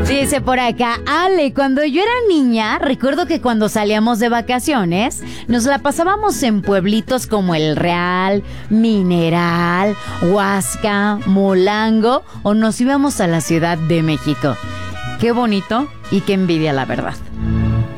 Dice por acá, Ale, cuando yo era niña, recuerdo que cuando salíamos de vacaciones, nos la pasábamos en pueblitos como El Real, Mineral, Huasca, Molango, o nos íbamos a la Ciudad de México. Qué bonito y qué envidia, la verdad.